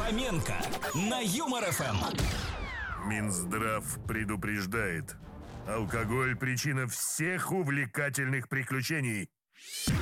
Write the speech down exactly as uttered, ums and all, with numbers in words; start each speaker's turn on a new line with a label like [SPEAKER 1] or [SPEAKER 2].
[SPEAKER 1] Фоменко на Юмор эф эм.
[SPEAKER 2] Минздрав предупреждает. Алкоголь – причина всех увлекательных приключений.